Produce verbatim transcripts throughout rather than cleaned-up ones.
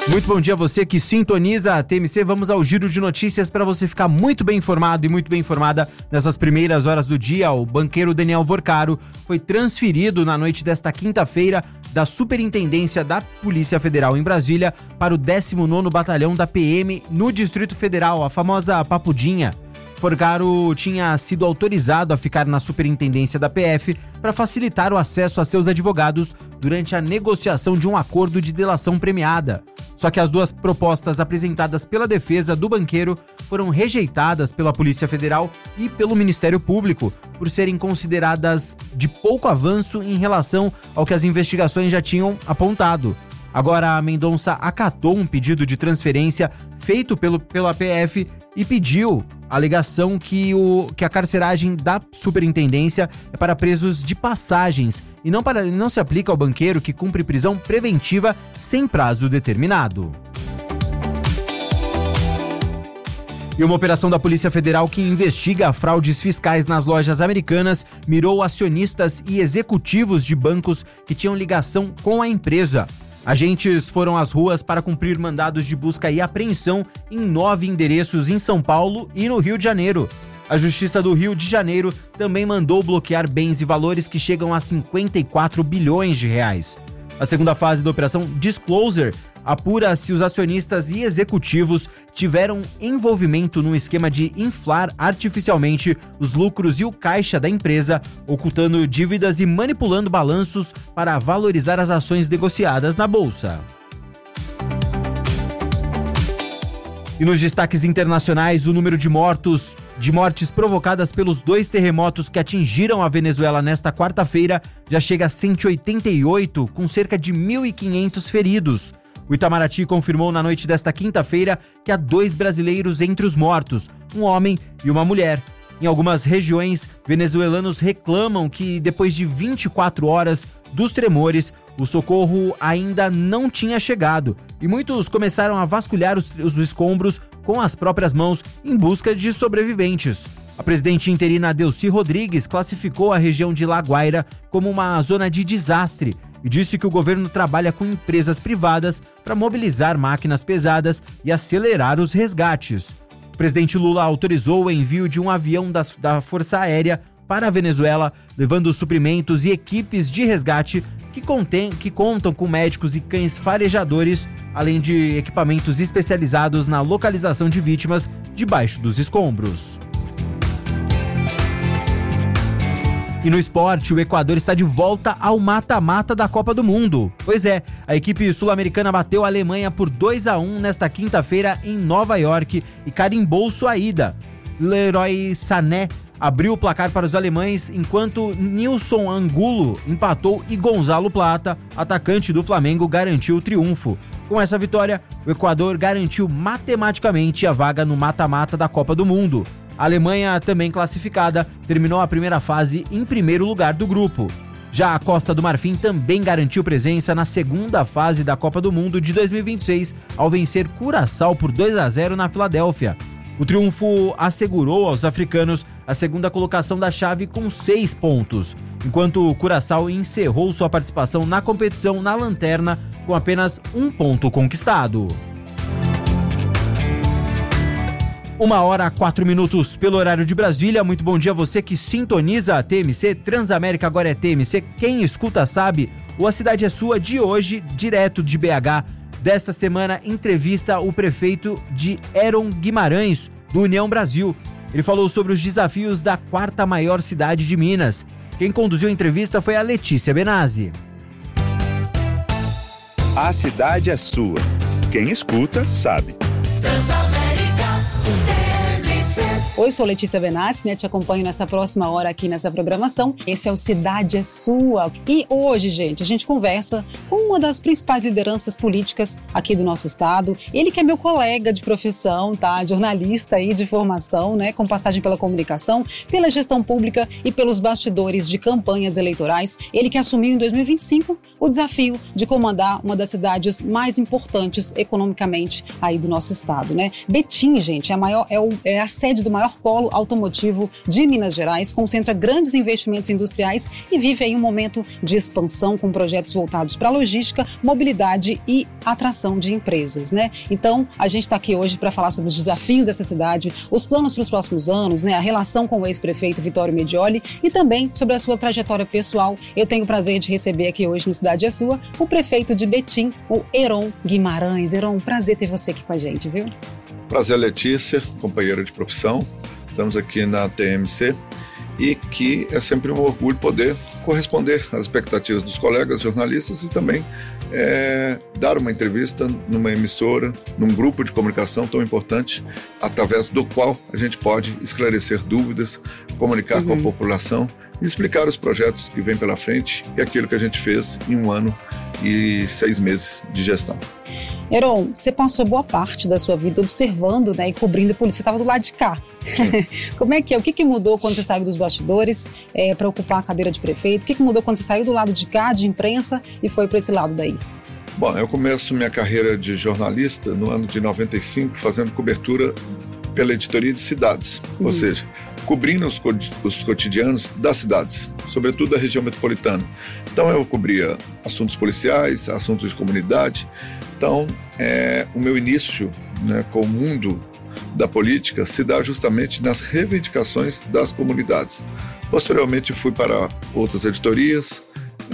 Muito bom dia a você que sintoniza a T M C. Vamos ao giro de notícias para você ficar muito bem informado e muito bem informada nessas primeiras horas do dia. O banqueiro Daniel Vorcaro foi transferido na noite desta quinta-feira da Superintendência da Polícia Federal em Brasília para o décimo nono Batalhão da P M no Distrito Federal, a famosa Papudinha. Vorcaro tinha sido autorizado a ficar na Superintendência da P F para facilitar o acesso a seus advogados durante a negociação de um acordo de delação premiada. Só que as duas propostas apresentadas pela defesa do banqueiro foram rejeitadas pela Polícia Federal e pelo Ministério Público por serem consideradas de pouco avanço em relação ao que as investigações já tinham apontado. Agora, a Mendonça acatou um pedido de transferência feito pelo, pela P F e pediu a alegação que, o, que a carceragem da superintendência é para presos de passagens e não, para, não se aplica ao banqueiro que cumpre prisão preventiva sem prazo determinado. E uma operação da Polícia Federal que investiga fraudes fiscais nas lojas americanas mirou acionistas e executivos de bancos que tinham ligação com a empresa. Agentes foram às ruas para cumprir mandados de busca e apreensão em nove endereços em São Paulo e no Rio de Janeiro. A Justiça do Rio de Janeiro também mandou bloquear bens e valores que chegam a cinquenta e quatro bilhões de reais. A segunda fase da Operação Disclosure apura se os acionistas e executivos tiveram envolvimento no esquema de inflar artificialmente os lucros e o caixa da empresa, ocultando dívidas e manipulando balanços para valorizar as ações negociadas na bolsa. E nos destaques internacionais, o número de mortos, de mortes provocadas pelos dois terremotos que atingiram a Venezuela nesta quarta-feira já chega a cento e oitenta e oito, com cerca de mil e quinhentos feridos. O Itamaraty confirmou na noite desta quinta-feira que há dois brasileiros entre os mortos, um homem e uma mulher. Em algumas regiões, venezuelanos reclamam que depois de vinte e quatro horas dos tremores, o socorro ainda não tinha chegado e muitos começaram a vasculhar os, os escombros com as próprias mãos em busca de sobreviventes. A presidente interina Delcy Rodrigues classificou a região de La Guaira como uma zona de desastre e disse que o governo trabalha com empresas privadas para mobilizar máquinas pesadas e acelerar os resgates. O presidente Lula autorizou o envio de um avião das, da Força Aérea para a Venezuela, levando suprimentos e equipes de resgate que, contém, que contam com médicos e cães farejadores, além de equipamentos especializados na localização de vítimas debaixo dos escombros. E no esporte, o Equador está de volta ao mata-mata da Copa do Mundo. Pois é, a equipe sul-americana bateu a Alemanha por dois a um nesta quinta-feira em Nova York e carimbou sua ida. Leroy Sané abriu o placar para os alemães, enquanto Nilson Angulo empatou e Gonzalo Plata, atacante do Flamengo, garantiu o triunfo. Com essa vitória, o Equador garantiu matematicamente a vaga no mata-mata da Copa do Mundo. A Alemanha, também classificada, terminou a primeira fase em primeiro lugar do grupo. Já a Costa do Marfim também garantiu presença na segunda fase da Copa do Mundo de dois mil e vinte e seis, ao vencer Curaçao por dois a zero na Filadélfia. O triunfo assegurou aos africanos a segunda colocação da chave com seis pontos, enquanto o Curaçao encerrou sua participação na competição na lanterna com apenas um ponto conquistado. Uma hora, quatro minutos pelo horário de Brasília. Muito bom dia a você que sintoniza a T M C. Transamérica agora é T M C. Quem escuta sabe. O A Cidade é Sua de hoje, direto de B H. Desta semana, entrevista o prefeito de Heron Guimarães, do União Brasil. Ele falou sobre os desafios da quarta maior cidade de Minas. Quem conduziu a entrevista foi a Letícia Benazzi. A Cidade é Sua. Quem escuta sabe. Oi, sou Letícia Benazzi, né? Te acompanho nessa próxima hora aqui nessa programação. Esse é o Cidade é Sua. E hoje, gente, a gente conversa com uma das principais lideranças políticas aqui do nosso estado. Ele que é meu colega de profissão, tá? Jornalista aí de formação, né? Com passagem pela comunicação, pela gestão pública e pelos bastidores de campanhas eleitorais. Ele que assumiu em dois mil e vinte e cinco o desafio de comandar uma das cidades mais importantes economicamente aí do nosso estado, né? Betim, gente, é a, maior, é, o, é a sede do maior maior polo automotivo de Minas Gerais, concentra grandes investimentos industriais e vive aí um momento de expansão com projetos voltados para logística, mobilidade e atração de empresas, né? Então, a gente está aqui hoje para falar sobre os desafios dessa cidade, os planos para os próximos anos, né? A relação com o ex-prefeito Vitório Medioli e também sobre a sua trajetória pessoal. Eu tenho o prazer de receber aqui hoje no Cidade é Sua o prefeito de Betim, o Heron Guimarães. Heron, prazer ter você aqui com a gente, viu? Prazer, Letícia, companheira de profissão. Estamos aqui na T M C e que é sempre um orgulho poder corresponder às expectativas dos colegas jornalistas e também é, dar uma entrevista numa emissora, num grupo de comunicação tão importante, através do qual a gente pode esclarecer dúvidas, comunicar uhum. com a população e explicar os projetos que vêm pela frente e aquilo que a gente fez em um ano e seis meses de gestão. Heron, você passou boa parte da sua vida observando, né, e cobrindo a polícia. Você estava do lado de cá. Como é que é? O que, que mudou quando você saiu dos bastidores é, para ocupar a cadeira de prefeito? O que, que mudou quando você saiu do lado de cá, de imprensa, e foi para esse lado daí? Bom, eu começo minha carreira de jornalista no ano de noventa e cinco, fazendo cobertura pela editoria de cidades, uhum. ou seja, cobrindo os, os cotidianos das cidades, sobretudo da região metropolitana. Então eu cobria assuntos policiais, assuntos de comunidade. Então é, o meu início, né, com o mundo da política se dá justamente nas reivindicações das comunidades. Posteriormente fui para outras editorias,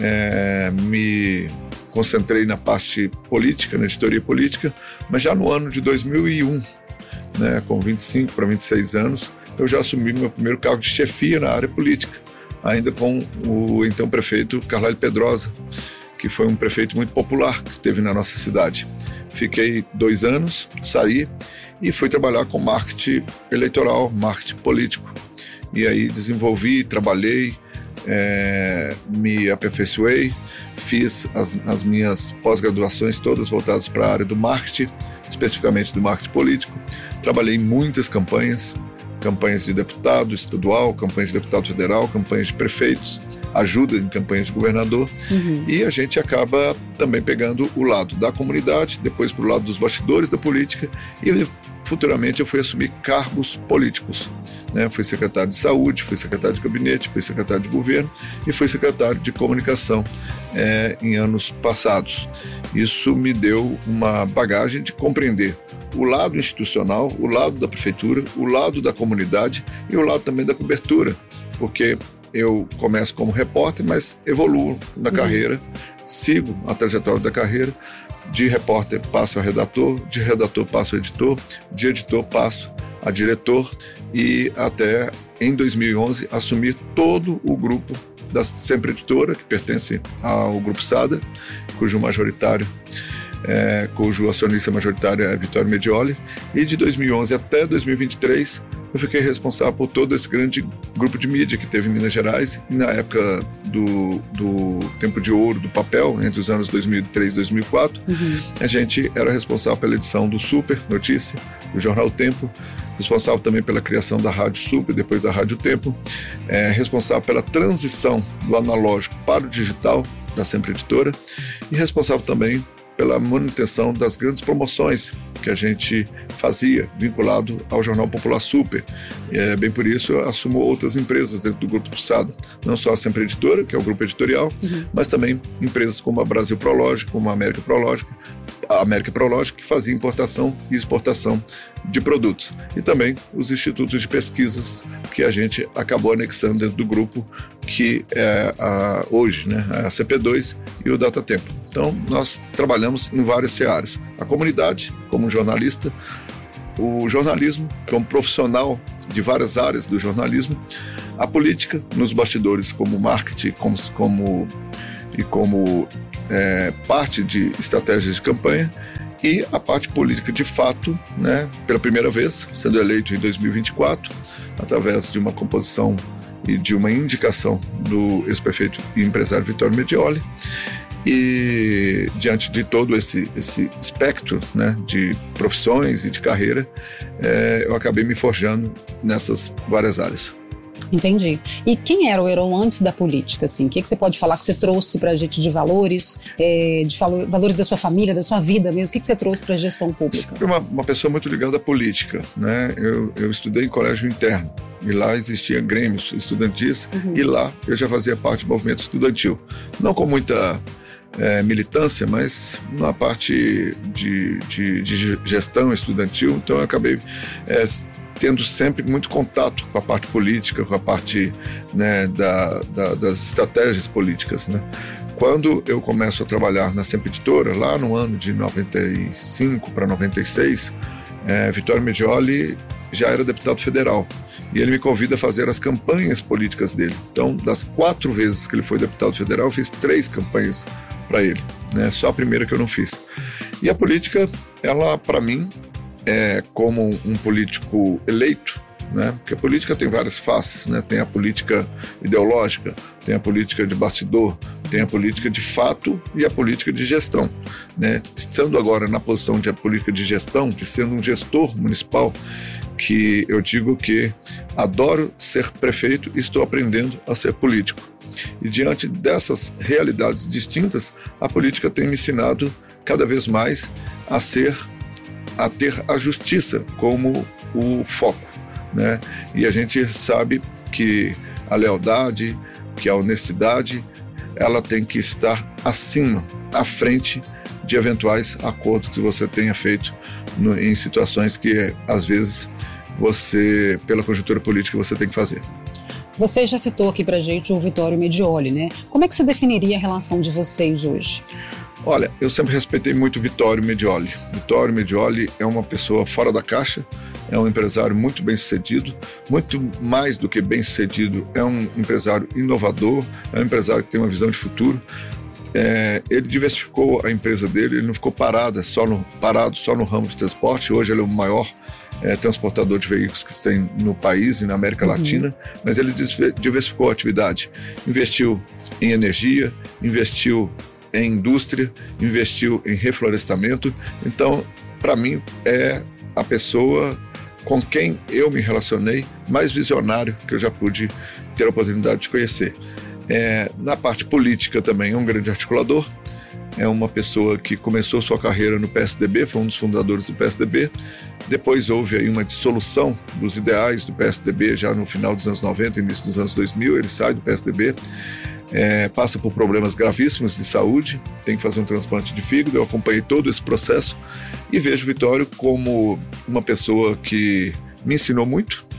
é, me concentrei na parte política, na editoria política, mas já no ano de dois mil e um, né, com vinte e cinco para vinte e seis anos, eu já assumi meu primeiro cargo de chefia na área política, ainda com o então prefeito Carlalho Pedrosa, que foi um prefeito muito popular que teve na nossa cidade. Fiquei dois anos, saí e fui trabalhar com marketing eleitoral, marketing político. E aí desenvolvi, trabalhei, é, me aperfeiçoei, fiz as, as minhas pós-graduações todas voltadas para a área do marketing, especificamente do marketing político. Trabalhei em muitas campanhas, campanhas de deputado estadual, campanhas de deputado federal, campanhas de prefeitos, ajuda em campanhas de governador, uhum. e a gente acaba também pegando o lado da comunidade, depois para o lado dos bastidores da política, e futuramente eu fui assumir cargos políticos, né? Fui secretário de saúde, fui secretário de gabinete, fui secretário de governo e fui secretário de comunicação é, em anos passados. Isso me deu uma bagagem de compreender o lado institucional, o lado da prefeitura, o lado da comunidade e o lado também da cobertura, porque eu começo como repórter, mas evoluo na uhum. carreira, sigo a trajetória da carreira, de repórter passo a redator, de redator passo a editor, de editor passo a diretor e até em dois mil e onze assumir todo o grupo da Sempre Editora, que pertence ao Grupo Sada, cujo majoritário É, cujo acionista majoritário é Vitório Medioli, e de dois mil e onze até dois mil e vinte e três eu fiquei responsável por todo esse grande grupo de mídia que teve em Minas Gerais, e na época do, do tempo de ouro do papel, entre os anos dois mil e três e dois mil e quatro, uhum. a gente era responsável pela edição do Super Notícia, do Jornal Tempo, responsável também pela criação da Rádio Super, depois da Rádio Tempo, é, responsável pela transição do analógico para o digital da Sempre Editora, e responsável também pela manutenção das grandes promoções que a gente fazia, vinculado ao Jornal Popular Super. E é bem por isso eu assumo outras empresas dentro do Grupo Sada, não só a Sempre Editora, que é o grupo editorial, uhum. mas também empresas como a Brasil Prológica, como a América Prológica, a América Prológica, que fazia importação e exportação de produtos. E também os institutos de pesquisas que a gente acabou anexando dentro do grupo, que é a, hoje, né, a C P dois e o Datatempo. Então, nós trabalhamos em várias searas. A comunidade, como jornalista, o jornalismo, como profissional de várias áreas do jornalismo, a política, nos bastidores, como marketing como, como, e como é, parte de estratégias de campanha, e a parte política de fato, né, pela primeira vez, sendo eleito em dois mil e vinte e quatro, através de uma composição e de uma indicação do ex-prefeito e empresário Vitório Medioli. E diante de todo esse, esse espectro, né, de profissões e de carreira, é, eu acabei me forjando nessas várias áreas. Entendi. E quem era o Heron antes da política? Assim? O que, que você pode falar que você trouxe para a gente de valores, é, de valo- valores da sua família, da sua vida mesmo? O que, que você trouxe para a gestão pública? Sempre uma, uma pessoa muito ligada à política, né? Eu, eu estudei em colégio interno e lá existia grêmios estudantis uhum. e lá eu já fazia parte do movimento estudantil. Não com muita é, militância, mas na parte de, de, de gestão estudantil, então eu acabei é, tendo sempre muito contato com a parte política, com a parte, né, da, da, das estratégias políticas, né? Quando eu começo a trabalhar na Sempre Editora, lá no ano de noventa e cinco para noventa e seis, é, Vittorio Medioli já era deputado federal e ele me convida a fazer as campanhas políticas dele. Então, das quatro vezes que ele foi deputado federal, eu fiz três campanhas para ele, né? Só a primeira que eu não fiz. E a política, ela, para mim, é como um político eleito, né? Porque a política tem várias faces, né? Tem a política ideológica, tem a política de bastidor, tem a política de fato e a política de gestão, né? Estando agora na posição de a política de gestão, de sendo um gestor municipal, que eu digo que adoro ser prefeito e estou aprendendo a ser político. E diante dessas realidades distintas, a política tem me ensinado cada vez mais a ser, a ter a justiça como o foco, né? E a gente sabe que a lealdade, que a honestidade, ela tem que estar acima, à frente de eventuais acordos que você tenha feito no, em situações que, às vezes, você, pela conjuntura política, você tem que fazer. Você já citou aqui pra gente o Vittorio Medioli, né? Como é que você definiria a relação de vocês hoje? Olha, eu sempre respeitei muito o Vittorio Medioli. Vittorio Medioli é uma pessoa fora da caixa, é um empresário muito bem sucedido, muito mais do que bem sucedido, é um empresário inovador, é um empresário que tem uma visão de futuro. É, ele diversificou a empresa dele, ele não ficou parado só no, parado só no ramo de transporte. Hoje ele é o maior é, transportador de veículos que tem no país e na América uhum. Latina, mas ele diversificou a atividade, investiu em energia, investiu em indústria, investiu em reflorestamento. Então, para mim, é a pessoa com quem eu me relacionei mais visionário que eu já pude ter a oportunidade de conhecer. É, na parte política também é um grande articulador, é uma pessoa que começou sua carreira no P S D B, foi um dos fundadores do P S D B, depois houve aí uma dissolução dos ideais do P S D B já no final dos anos noventa, início dos anos dois mil, ele sai do P S D B, é, passa por problemas gravíssimos de saúde, tem que fazer um transplante de fígado. Eu acompanhei todo esse processo e vejo o Vittorio como uma pessoa que me ensinou muito.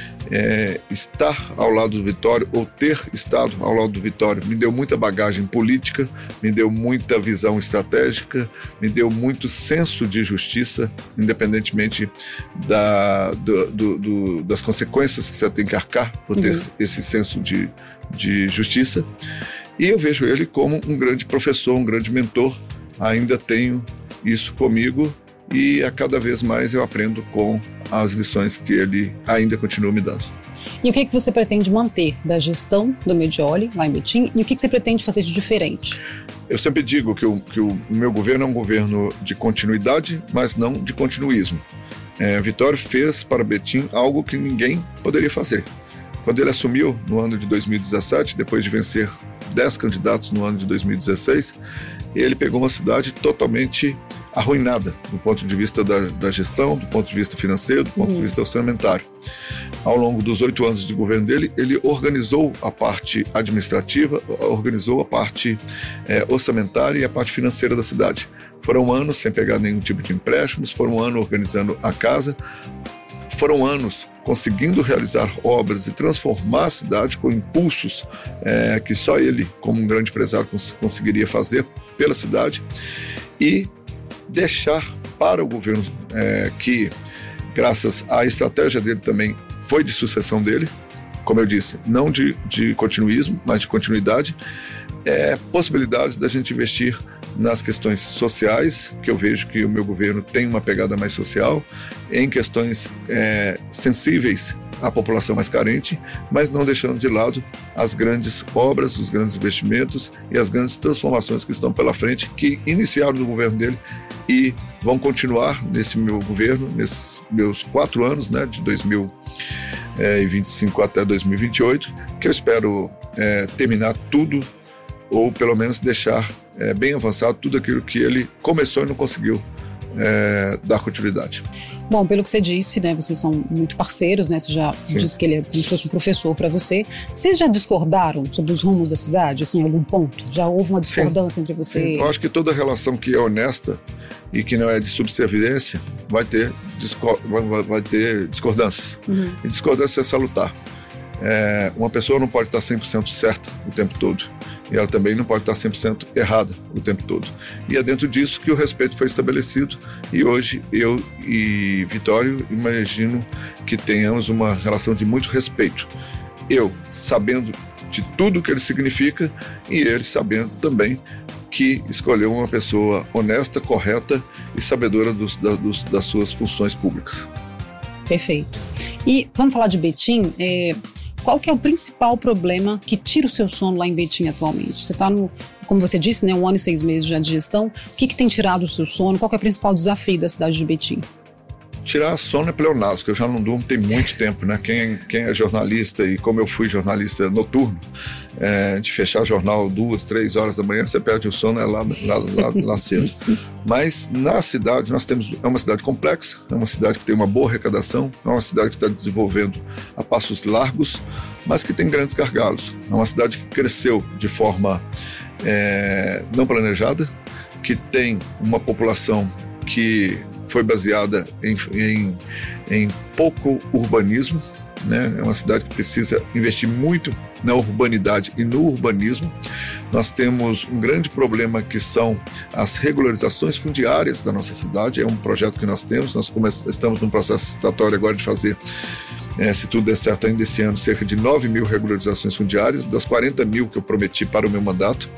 É, estar ao lado do Vittorio, ou ter estado ao lado do Vittorio, me deu muita bagagem política, me deu muita visão estratégica, me deu muito senso de justiça, independentemente da, do, do, do, das consequências que você tem que arcar por ter uhum. esse senso de, de justiça. E eu vejo ele como um grande professor, um grande mentor. Ainda tenho isso comigo e a cada vez mais eu aprendo com as lições que ele ainda continua me dando. E o que, que você pretende manter da gestão do Medioli, lá em Betim, e o que, que você pretende fazer de diferente? Eu sempre digo que o, que o meu governo é um governo de continuidade, mas não de continuismo. É, Vittorio fez para Betim algo que ninguém poderia fazer. Quando ele assumiu no ano de dois mil e dezessete, depois de vencer dez candidatos no ano de dois mil e dezesseis, ele pegou uma cidade totalmente arruinada do ponto de vista da, da gestão, do ponto de vista financeiro, do ponto uhum. de vista orçamentário. Ao longo dos oito anos de governo dele, ele organizou a parte administrativa, organizou a parte é, orçamentária e a parte financeira da cidade. Foram anos sem pegar nenhum tipo de empréstimos, foram anos organizando a casa, foram anos conseguindo realizar obras e transformar a cidade com impulsos é, que só ele, como um grande empresário, cons- conseguiria fazer pela cidade, e deixar para o governo é, que, graças à estratégia dele também, foi de sucessão dele, como eu disse, não de, de continuismo, mas de continuidade, é, possibilidades da gente investir nas questões sociais, que eu vejo que o meu governo tem uma pegada mais social, em questões é, sensíveis à população mais carente, mas não deixando de lado as grandes obras, os grandes investimentos e as grandes transformações que estão pela frente, que iniciaram no governo dele e vão continuar nesse meu governo, nesses meus quatro anos, né, de dois mil é, e vinte e cinco até dois mil e vinte e oito, que eu espero é, terminar tudo, ou pelo menos deixar é, bem avançado tudo aquilo que ele começou e não conseguiu é, dar continuidade. Bom, pelo que você disse, né, vocês são muito parceiros, né, você já Sim. disse que ele é como se fosse um professor para você. Vocês já discordaram sobre os rumos da cidade, assim, em algum ponto? Já houve uma discordância Sim. entre você? Sim. Eu acho que toda relação que é honesta e que não é de subserviência vai ter, discor- vai, vai ter discordâncias. Uhum. E discordância é salutar. É, uma pessoa não pode estar cem por cento certa o tempo todo. E ela também não pode estar cem por cento errada o tempo todo. E é dentro disso que o respeito foi estabelecido, e hoje eu e Vitório imagino que tenhamos uma relação de muito respeito. Eu sabendo de tudo que ele significa, e ele sabendo também que escolheu uma pessoa honesta, correta e sabedora dos, da, dos, das suas funções públicas. Perfeito. E vamos falar de Betim. É... Qual que é o principal problema que tira o seu sono lá em Betim atualmente? Você está, como você disse, né, um ano e seis meses já de gestão. O que, que tem tirado o seu sono? Qual que é o principal desafio da cidade de Betim? Tirar sono é pleonasmo, que eu já não durmo tem muito tempo, né? Quem, quem é jornalista, e como eu fui jornalista noturno, é, de fechar jornal duas, três horas da manhã, você perde o sono é lá, lá, lá, lá cedo. Mas na cidade, nós temos, é uma cidade complexa, é uma cidade que tem uma boa arrecadação, é uma cidade que está desenvolvendo a passos largos, mas que tem grandes gargalos. É uma cidade que cresceu de forma é, não planejada, que tem uma população que foi baseada em, em, em pouco urbanismo, né? É uma cidade que precisa investir muito na urbanidade e no urbanismo. Nós temos um grande problema que são as regularizações fundiárias da nossa cidade. É um projeto que nós temos, nós come- estamos num processo licitatório agora de fazer, é, se tudo der certo ainda esse ano, cerca de nove mil regularizações fundiárias, das quarenta mil que eu prometi para o meu mandato.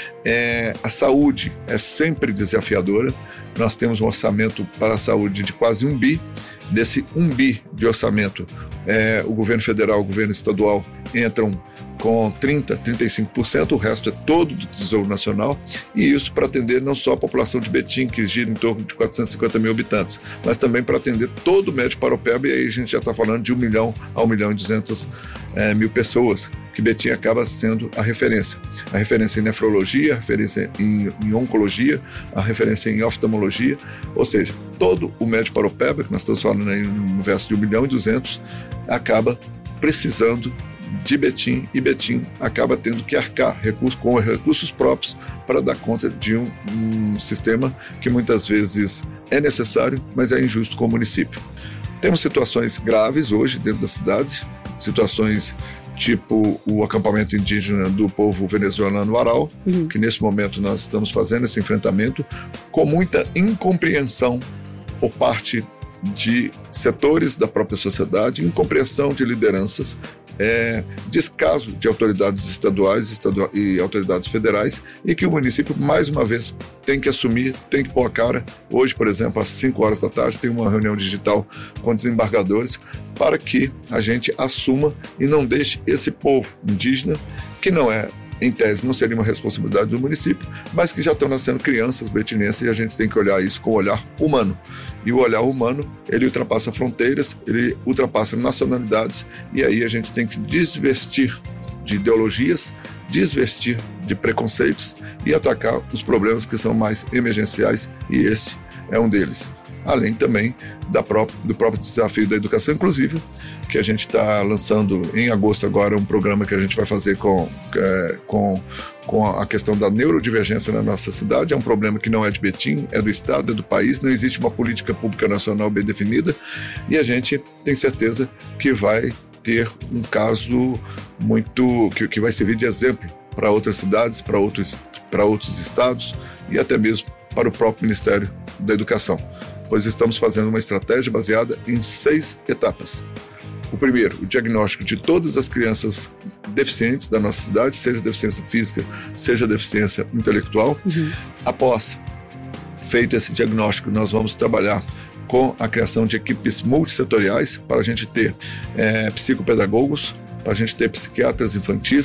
É, a saúde é sempre desafiadora. Nós temos um orçamento para a saúde de quase um bi. Desse um bi de orçamento, é, o governo federal, o governo estadual entram com trinta, trinta e cinco por cento, o resto é todo do Tesouro Nacional, e isso para atender não só a população de Betim, que gira em torno de quatrocentos e cinquenta mil habitantes, mas também para atender todo o médio paropeba, e aí a gente já está falando de um milhão a um milhão e duzentas é, mil pessoas, que Betim acaba sendo a referência. A referência em nefrologia, a referência em, em oncologia, a referência em oftalmologia, ou seja, todo o médio paropeba, que nós estamos falando aí no universo de um milhão e duzentos, acaba precisando de Betim, e Betim acaba tendo que arcar recursos, com recursos próprios para dar conta de um, um sistema que muitas vezes é necessário, mas é injusto com o município. Temos situações graves hoje dentro da cidade, situações tipo o acampamento indígena do povo venezuelano Aral, uhum. que nesse momento nós estamos fazendo esse enfrentamento com muita incompreensão por parte de setores da própria sociedade, incompreensão de lideranças, É, descaso de autoridades estaduais estadual, e autoridades federais, e que o município, mais uma vez, tem que assumir, tem que pôr a cara. Hoje, por exemplo, às cinco horas da tarde, tem uma reunião digital com desembargadores para que a gente assuma e não deixe esse povo indígena, que não é, em tese, não seria uma responsabilidade do município, mas que já estão nascendo crianças betinenses, e a gente tem que olhar isso com o olhar humano. E o olhar humano, ele ultrapassa fronteiras, ele ultrapassa nacionalidades, e aí a gente tem que desvestir de ideologias, desvestir de preconceitos e atacar os problemas que são mais emergenciais, e esse é um deles. Além também da própria, do próprio desafio da educação inclusiva, que a gente está lançando em agosto agora, um programa que a gente vai fazer com, é, com, com a questão da neurodivergência na nossa cidade. É um problema que não é de Betim, é do Estado, é do país, não existe uma política pública nacional bem definida, e a gente tem certeza que vai ter um caso muito, que, que vai servir de exemplo para outras cidades, para outros, para outros estados e até mesmo para o próprio Ministério da Educação, pois estamos fazendo uma estratégia baseada em seis etapas. O primeiro, o diagnóstico de todas as crianças deficientes da nossa cidade, seja deficiência física, seja deficiência intelectual. Uhum. Após feito esse diagnóstico, nós vamos trabalhar com a criação de equipes multissetoriais para a gente ter é, psicopedagogos, para a gente ter psiquiatras infantis,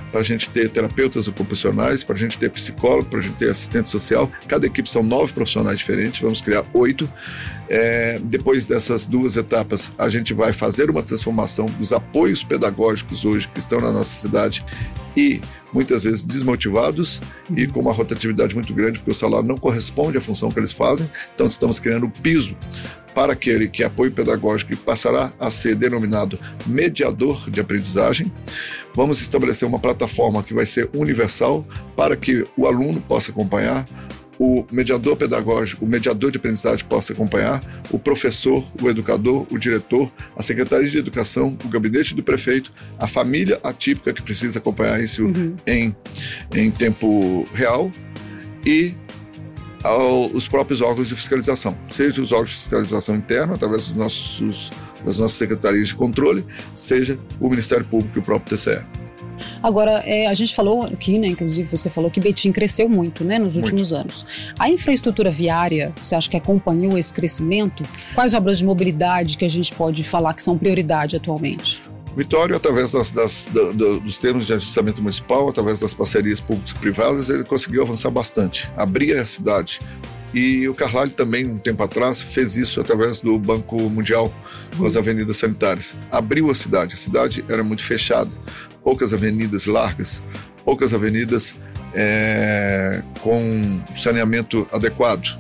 para a gente ter terapeutas ocupacionais, para a gente ter psicólogo, para a gente ter assistente social. Cada equipe são nove profissionais diferentes, vamos criar oito. É, depois dessas duas etapas, a gente vai fazer uma transformação dos apoios pedagógicos hoje que estão na nossa cidade e muitas vezes desmotivados e com uma rotatividade muito grande, porque o salário não corresponde à função que eles fazem. Então estamos criando o piso para aquele que é apoio pedagógico e passará a ser denominado mediador de aprendizagem. Vamos estabelecer uma plataforma que vai ser universal para que o aluno possa acompanhar, o mediador pedagógico, o mediador de aprendizagem possa acompanhar, o professor, o educador, o diretor, a Secretaria de Educação, o gabinete do prefeito, a família atípica que precisa acompanhar isso uhum. em, em tempo real e ao, os próprios órgãos de fiscalização, seja os órgãos de fiscalização interna, através dos nossos, das nossas secretarias de controle, seja o Ministério Público e o próprio T C E. Agora, é, a gente falou aqui, né, inclusive você falou que Betim cresceu muito, né, nos últimos muito. anos. A infraestrutura viária, você acha que acompanhou esse crescimento? Quais obras de mobilidade que a gente pode falar que são prioridade atualmente? Vitória, através das, das, do, do, dos termos de ajustamento municipal, através das parcerias públicas e privadas, ele conseguiu avançar bastante, abrir a cidade. E o Carlyle também, um tempo atrás, fez isso através do Banco Mundial, com as avenidas sanitárias. Abriu a cidade, a cidade era muito fechada, poucas avenidas largas, poucas avenidas é, com saneamento adequado.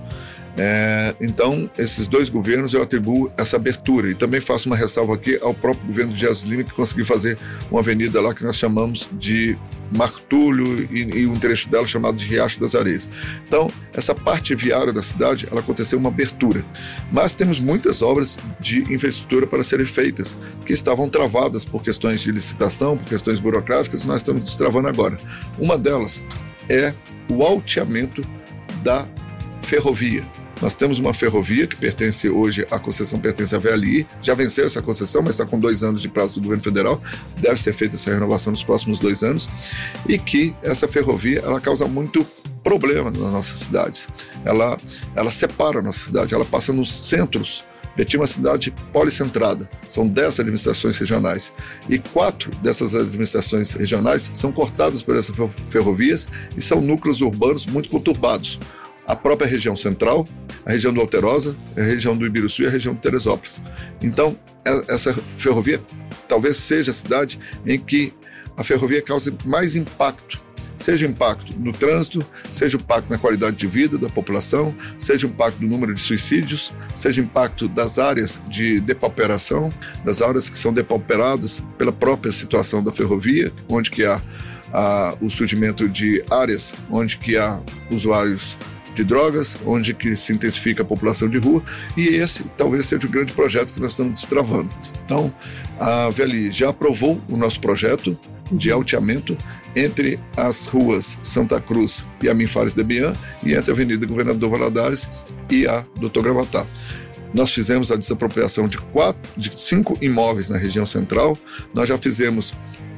É, então, esses dois governos eu atribuo essa abertura e também faço uma ressalva aqui ao próprio governo de Jesus Lima, que conseguiu fazer uma avenida lá que nós chamamos de Marco Túlio e, e um trecho dela chamado de Riacho das Areias. Então, essa parte viária da cidade, ela aconteceu uma abertura, mas temos muitas obras de infraestrutura para serem feitas, que estavam travadas por questões de licitação, por questões burocráticas, e nós estamos destravando agora. Uma delas é o alteamento da ferrovia. Nós temos uma ferrovia que pertence hoje, a concessão pertence à V L I, já venceu essa concessão, mas está com dois anos de prazo do governo federal, deve ser feita essa renovação nos próximos dois anos, e que essa ferrovia, ela causa muito problema nas nossas cidades. Ela, ela separa a nossa cidade, ela passa nos centros. Betim é uma cidade policentrada, são dez administrações regionais, e quatro dessas administrações regionais são cortadas por essas ferrovias e são núcleos urbanos muito conturbados. A própria região central, a região do Alterosa, a região do Ibiruçu e a região de Teresópolis. Então, essa ferrovia talvez seja a cidade em que a ferrovia cause mais impacto, seja o impacto no trânsito, seja o impacto na qualidade de vida da população, seja o impacto do número de suicídios, seja o impacto das áreas de depauperação, das áreas que são depauperadas pela própria situação da ferrovia, onde que há, há o surgimento de áreas onde que há usuários de drogas, onde que se intensifica a população de rua, e esse talvez seja o grande projeto que nós estamos destravando. Então, a V L I já aprovou o nosso projeto de alteamento entre as ruas Santa Cruz e Amin Fares de Bian e entre a Avenida Governador Valadares e a Doutor Gravatá. Nós fizemos a desapropriação de, quatro, de cinco imóveis na região central, nós já fizemos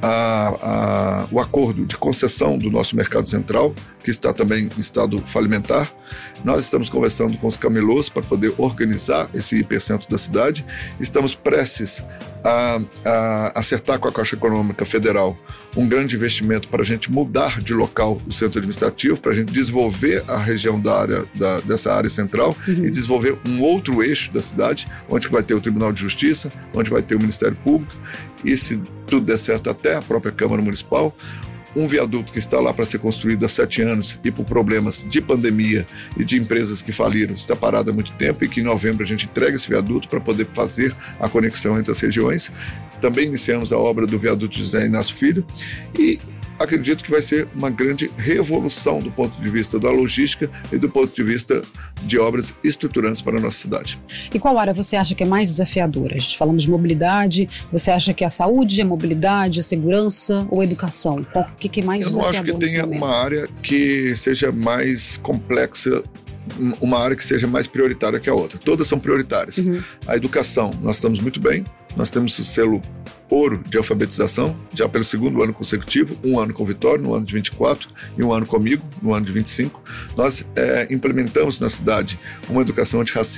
a, a, o acordo de concessão do nosso mercado central, que está também em estado falimentar. Nós estamos conversando com os camelôs para poder organizar esse hipercentro da cidade. Estamos prestes a, a acertar com a Caixa Econômica Federal um grande investimento para a gente mudar de local o centro administrativo, para a gente desenvolver a região da área, da, dessa área central uhum. e desenvolver um outro eixo da cidade, onde vai ter o Tribunal de Justiça, onde vai ter o Ministério Público e, se tudo der certo, até a própria Câmara Municipal. Um viaduto que está lá para ser construído há sete anos e por problemas de pandemia e de empresas que faliram, está parado há muito tempo, e que em novembro a gente entrega esse viaduto para poder fazer a conexão entre as regiões. Também iniciamos a obra do viaduto José Inácio Filho e acredito que vai ser uma grande revolução do ponto de vista da logística e do ponto de vista de obras estruturantes para a nossa cidade. E qual área você acha que é mais desafiadora? A gente falamos de mobilidade, você acha que a saúde, a mobilidade, a segurança ou a educação? O que, que é mais Eu não acho que tenha uma área que seja mais complexa, uma área que seja mais prioritária que a outra. Todas são prioritárias. Uhum. A educação, nós estamos muito bem, nós temos o selo ouro de alfabetização, já pelo segundo ano consecutivo, um ano com Vitória, no ano de vinte e quatro, e um ano comigo, no ano de vinte e cinco. Nós é, implementamos na cidade uma educação antirracista,